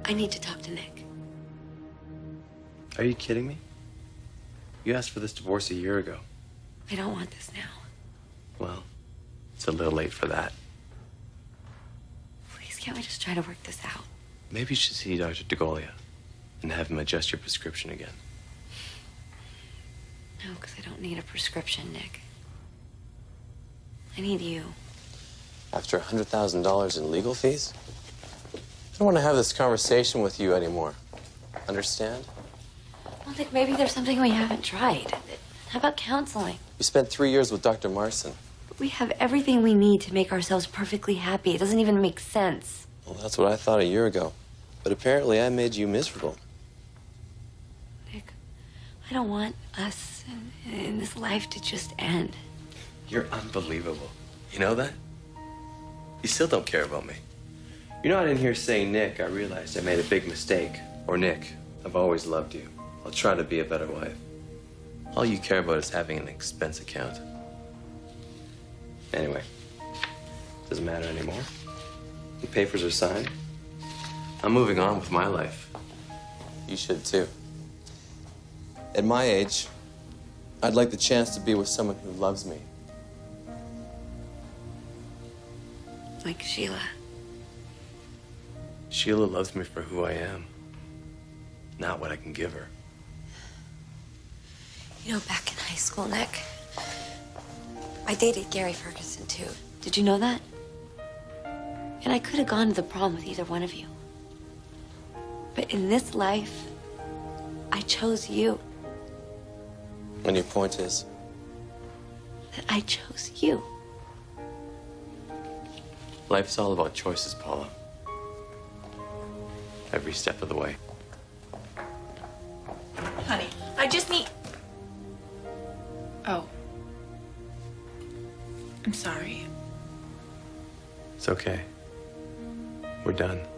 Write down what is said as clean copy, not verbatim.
I need to talk to Nick. Are you kidding me? You asked for this divorce a year ago. I don't want this now. Well, it's a little late for that. Please, can't we just try to work this out? Maybe you should see Dr. DeGolia and have him adjust your prescription again. No, because I don't need a prescription, Nick. I need you. After $100,000 in legal fees? I don't want to have this conversation with you anymore. Understand? Well, Nick, maybe there's something we haven't tried. How about counseling? You spent 3 years with Dr. Marson. We have everything we need to make ourselves perfectly happy. It doesn't even make sense. Well, that's what I thought a year ago. But apparently I made you miserable. Nick, I don't want us in this life to just end. You're unbelievable. You know that? You still don't care about me. You're not in here saying, Nick, I realized I made a big mistake. Or, Nick, I've always loved you. I'll try to be a better wife. All you care about is having an expense account. Anyway, doesn't matter anymore. The papers are signed. I'm moving on with my life. You should too. At my age, I'd like the chance to be with someone who loves me. Like Sheila. Sheila loves me for who I am, not what I can give her. You know, back in high school, Nick, I dated Gary Ferguson, too. Did you know that? And I could have gone to the prom with either one of you. But in this life, I chose you. And your point is? That I chose you. Life's all about choices, Paula. Every step of the way. Honey, I just need... Oh. I'm sorry. It's okay. We're done.